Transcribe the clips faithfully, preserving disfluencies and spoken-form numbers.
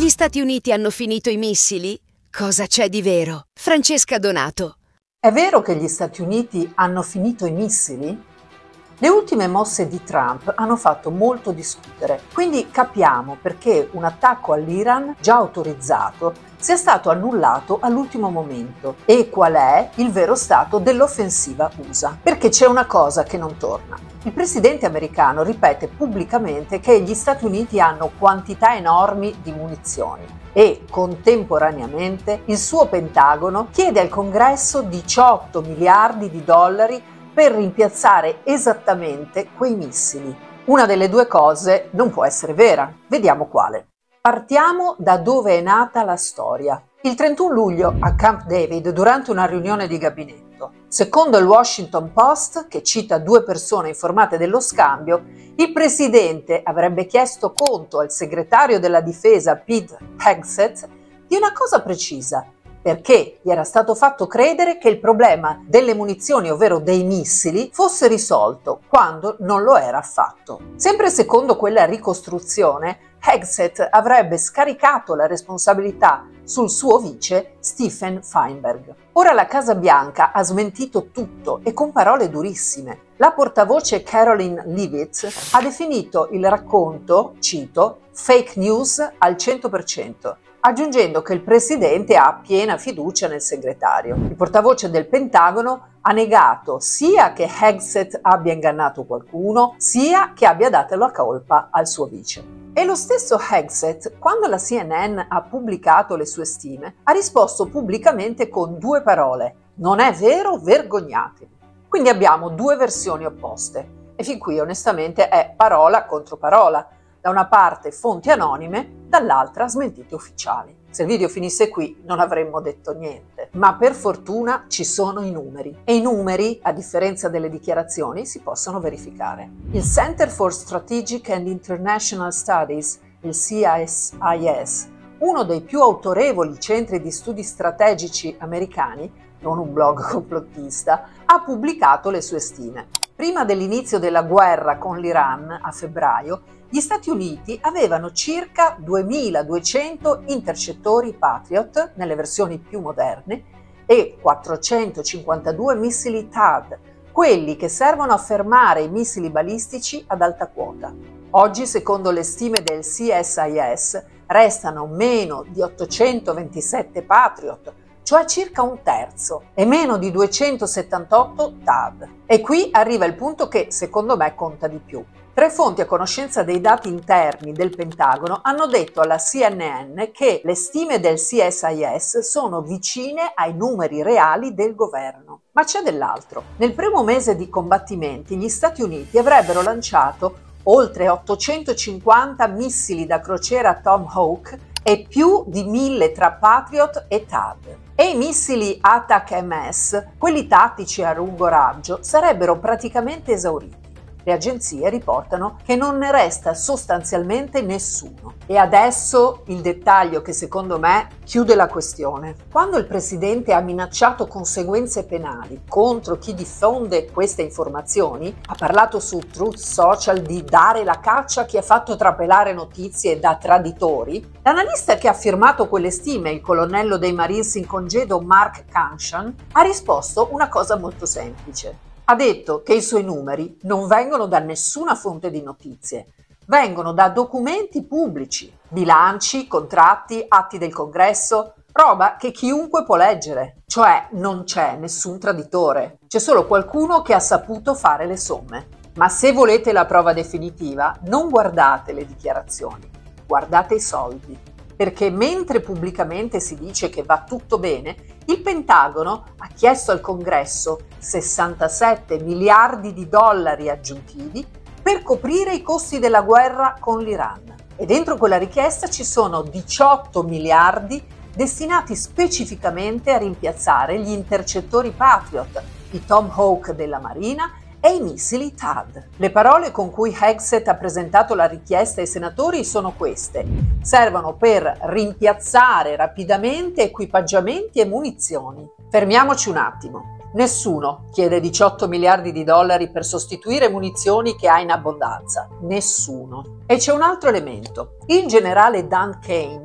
Gli Stati Uniti hanno finito i missili? Cosa c'è di vero? Francesca Donato. È vero che gli Stati Uniti hanno finito i missili? Le ultime mosse di Trump hanno fatto molto discutere, quindi capiamo perché un attacco all'Iran, già autorizzato, sia stato annullato all'ultimo momento e qual è il vero stato dell'offensiva U S A. Perché c'è una cosa che non torna. Il presidente americano ripete pubblicamente che gli Stati Uniti hanno quantità enormi di munizioni e contemporaneamente il suo Pentagono chiede al Congresso diciotto miliardi di dollari per rimpiazzare esattamente quei missili. Una delle due cose non può essere vera. Vediamo quale. Partiamo da dove è nata la storia. Il trentuno luglio a Camp David, durante una riunione di gabinetto. Secondo il Washington Post, che cita due persone informate dello scambio, il presidente avrebbe chiesto conto al segretario della difesa Pete Hegseth di una cosa precisa, perché gli era stato fatto credere che il problema delle munizioni, ovvero dei missili, fosse risolto quando non lo era affatto. Sempre secondo quella ricostruzione, Hegseth avrebbe scaricato la responsabilità sul suo vice Stephen Feinberg. Ora la Casa Bianca ha smentito tutto e con parole durissime. La portavoce Caroline Leavitt ha definito il racconto, cito, fake news al cento per cento. Aggiungendo che il presidente ha piena fiducia nel segretario. Il portavoce del Pentagono ha negato sia che Hegseth abbia ingannato qualcuno, sia che abbia dato la colpa al suo vice. E lo stesso Hegseth, quando la C N N ha pubblicato le sue stime, ha risposto pubblicamente con due parole: non è vero, vergognatevi. Quindi abbiamo due versioni opposte e fin qui onestamente è parola contro parola. Da una parte fonti anonime, dall'altra smentite ufficiali. Se il video finisse qui non avremmo detto niente, ma per fortuna ci sono i numeri e i numeri, a differenza delle dichiarazioni, si possono verificare. Il Center for Strategic and International Studies, il C S I S, uno dei più autorevoli centri di studi strategici americani, non un blog complottista, ha pubblicato le sue stime. Prima dell'inizio della guerra con l'Iran, a febbraio, gli Stati Uniti avevano circa duemiladuecento intercettori Patriot, nelle versioni più moderne, e quattrocentocinquantadue missili T A D, quelli che servono a fermare i missili balistici ad alta quota. Oggi, secondo le stime del C S I S, restano meno di ottocentoventisette Patriot, cioè circa un terzo, e meno di duecentosettantotto T A D. E qui arriva il punto che, secondo me, conta di più. Tre fonti a conoscenza dei dati interni del Pentagono hanno detto alla C N N che le stime del C S I S sono vicine ai numeri reali del governo. Ma c'è dell'altro. Nel primo mese di combattimenti gli Stati Uniti avrebbero lanciato oltre ottocentocinquanta missili da crociera Tomahawk e più di mille tra Patriot e T A D. E i missili A T A C M S, quelli tattici a lungo raggio, sarebbero praticamente esauriti. Le agenzie riportano che non ne resta sostanzialmente nessuno. E adesso il dettaglio che secondo me chiude la questione. Quando il presidente ha minacciato conseguenze penali contro chi diffonde queste informazioni, ha parlato su Truth Social di dare la caccia a chi ha fatto trapelare notizie da traditori, l'analista che ha firmato quelle stime, il colonnello dei Marines in congedo Mark Canshan, ha risposto una cosa molto semplice. Ha detto che i suoi numeri non vengono da nessuna fonte di notizie, vengono da documenti pubblici, bilanci, contratti, atti del Congresso, roba che chiunque può leggere. Cioè non c'è nessun traditore, c'è solo qualcuno che ha saputo fare le somme. Ma se volete la prova definitiva, non guardate le dichiarazioni, guardate i soldi. Perché mentre pubblicamente si dice che va tutto bene, il Pentagono ha chiesto al Congresso sessantasette miliardi di dollari aggiuntivi per coprire i costi della guerra con l'Iran. E dentro quella richiesta ci sono diciotto miliardi destinati specificamente a rimpiazzare gli intercettori Patriot, i Tomahawk della Marina e i missili T A D. Le parole con cui Hegseth ha presentato la richiesta ai senatori sono queste: servono per rimpiazzare rapidamente equipaggiamenti e munizioni. Fermiamoci un attimo. Nessuno chiede diciotto miliardi di dollari per sostituire munizioni che ha in abbondanza. Nessuno. E c'è un altro elemento. Il generale Dan Kane,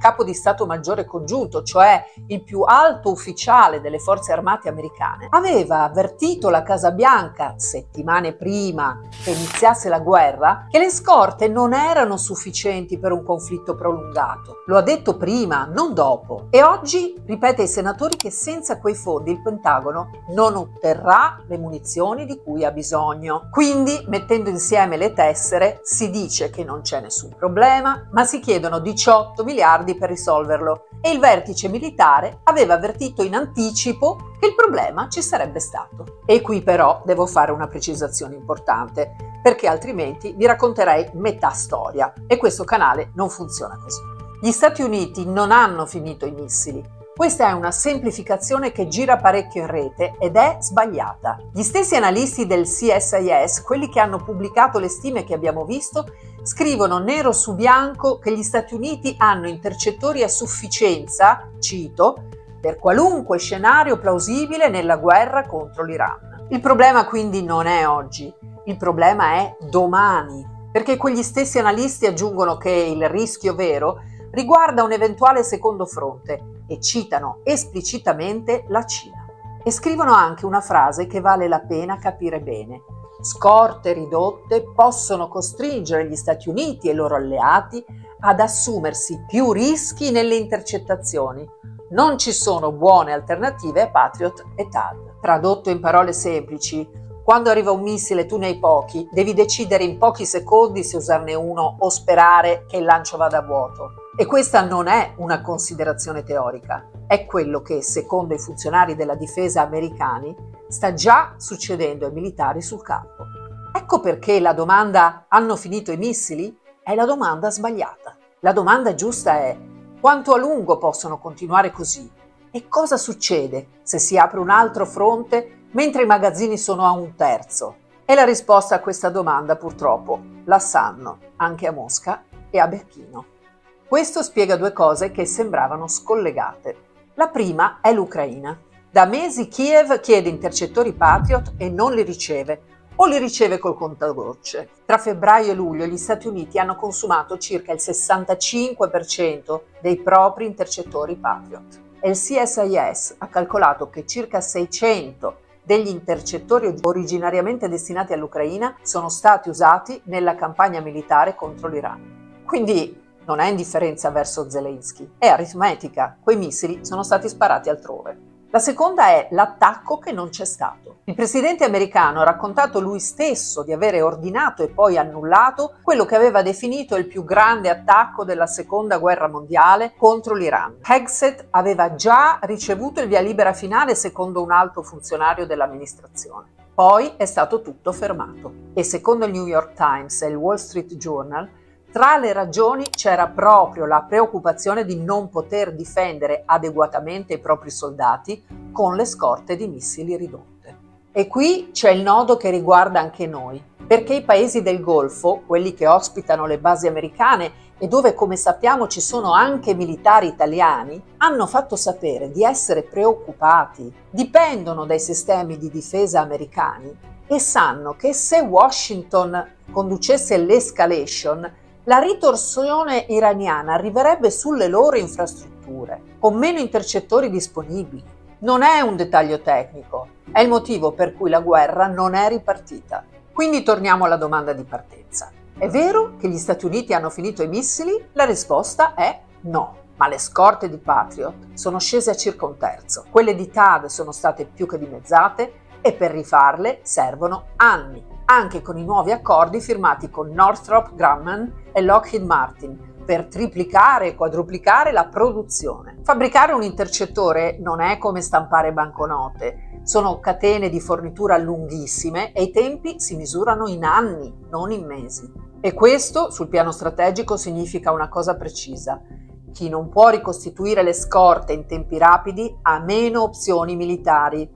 capo di Stato Maggiore Congiunto, cioè il più alto ufficiale delle forze armate americane, aveva avvertito la Casa Bianca, settimane prima che iniziasse la guerra, che le scorte non erano sufficienti per un conflitto prolungato. Lo ha detto prima, non dopo. E oggi ripete ai senatori che senza quei fondi il Pentagono non otterrà le munizioni di cui ha bisogno. Quindi, mettendo insieme le tessere, si dice che non c'è nessun problema, ma si chiedono diciotto miliardi per risolverlo. E il vertice militare aveva avvertito in anticipo che il problema ci sarebbe stato. E qui però devo fare una precisazione importante, perché altrimenti vi racconterei metà storia e questo canale non funziona così. Gli Stati Uniti non hanno finito i missili. Questa è una semplificazione che gira parecchio in rete ed è sbagliata. Gli stessi analisti del C S I S, quelli che hanno pubblicato le stime che abbiamo visto, scrivono nero su bianco che gli Stati Uniti hanno intercettori a sufficienza, cito, per qualunque scenario plausibile nella guerra contro l'Iran. Il problema quindi non è oggi, il problema è domani, perché quegli stessi analisti aggiungono che il rischio vero riguarda un eventuale secondo fronte e citano esplicitamente la Cina. E scrivono anche una frase che vale la pena capire bene. Scorte ridotte possono costringere gli Stati Uniti e i loro alleati ad assumersi più rischi nelle intercettazioni. Non ci sono buone alternative a Patriot e T A D. Tradotto in parole semplici, quando arriva un missile tu ne hai pochi, devi decidere in pochi secondi se usarne uno o sperare che il lancio vada a vuoto. E questa non è una considerazione teorica, è quello che, secondo i funzionari della difesa americani, sta già succedendo ai militari sul campo. Ecco perché la domanda "hanno finito i missili?" è la domanda sbagliata. La domanda giusta è: quanto a lungo possono continuare così? E cosa succede se si apre un altro fronte mentre i magazzini sono a un terzo? E la risposta a questa domanda, purtroppo, la sanno anche a Mosca e a Pechino. Questo spiega due cose che sembravano scollegate. La prima è l'Ucraina. Da mesi Kiev chiede intercettori Patriot e non li riceve, o li riceve col contagocce. Tra febbraio e luglio gli Stati Uniti hanno consumato circa il sessantacinque per cento dei propri intercettori Patriot. E il C S I S ha calcolato che circa seicento degli intercettori originariamente destinati all'Ucraina sono stati usati nella campagna militare contro l'Iran. Quindi non è indifferenza verso Zelensky, è aritmetica, quei missili sono stati sparati altrove. La seconda è l'attacco che non c'è stato. Il presidente americano ha raccontato lui stesso di avere ordinato e poi annullato quello che aveva definito il più grande attacco della seconda guerra mondiale contro l'Iran. Hegseth aveva già ricevuto il via libera finale secondo un alto funzionario dell'amministrazione. Poi è stato tutto fermato e secondo il New York Times e il Wall Street Journal tra le ragioni c'era proprio la preoccupazione di non poter difendere adeguatamente i propri soldati con le scorte di missili ridotte. E qui c'è il nodo che riguarda anche noi, perché i paesi del Golfo, quelli che ospitano le basi americane e dove, come sappiamo, ci sono anche militari italiani, hanno fatto sapere di essere preoccupati, dipendono dai sistemi di difesa americani e sanno che se Washington conducesse l'escalation, la ritorsione iraniana arriverebbe sulle loro infrastrutture, con meno intercettori disponibili. Non è un dettaglio tecnico, è il motivo per cui la guerra non è ripartita. Quindi torniamo alla domanda di partenza. È vero che gli Stati Uniti hanno finito i missili? La risposta è no. Ma le scorte di Patriot sono scese a circa un terzo. Quelle di T A D sono state più che dimezzate e per rifarle servono anni, anche con i nuovi accordi firmati con Northrop Grumman e Lockheed Martin per triplicare e quadruplicare la produzione. Fabbricare un intercettore non è come stampare banconote, sono catene di fornitura lunghissime e i tempi si misurano in anni, non in mesi. E questo, sul piano strategico, significa una cosa precisa: chi non può ricostituire le scorte in tempi rapidi ha meno opzioni militari.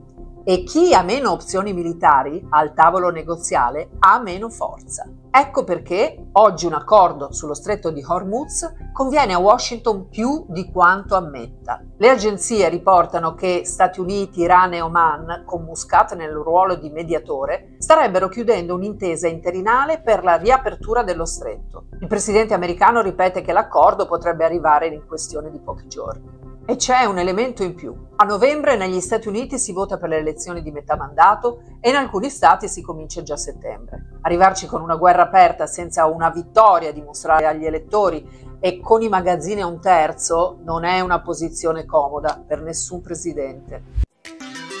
e chi ha meno opzioni militari al tavolo negoziale ha meno forza. Ecco perché oggi un accordo sullo stretto di Hormuz conviene a Washington più di quanto ammetta. Le agenzie riportano che Stati Uniti, Iran e Oman, con Muscat nel ruolo di mediatore, starebbero chiudendo un'intesa interinale per la riapertura dello stretto. Il presidente americano ripete che l'accordo potrebbe arrivare in questione di pochi giorni. E c'è un elemento in più. A novembre negli Stati Uniti si vota per le elezioni di metà mandato e in alcuni stati si comincia già a settembre. Arrivarci con una guerra aperta senza una vittoria da dimostrare agli elettori e con i magazzini a un terzo non è una posizione comoda per nessun presidente.